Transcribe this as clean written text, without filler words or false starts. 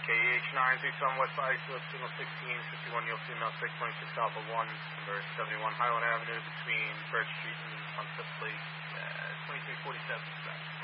KEH 937 West Islip, signal 16, 51 You'll see Mel 626 Alpha 1, number 71 Highland Avenue between Birch Street and Sunset Lake, 2347 dispatch.